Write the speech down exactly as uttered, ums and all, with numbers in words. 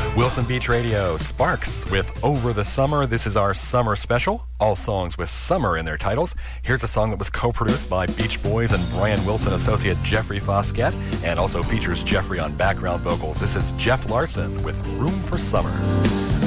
Wilson Beach Radio, Sparks with Over the Summer. This is our summer special. All songs with summer in their titles. Here's a song that was co-produced by Beach Boys and Brian Wilson associate Jeffrey Foskett, and also features Jeffrey on background vocals. This is Jeff Larson with Room for Summer.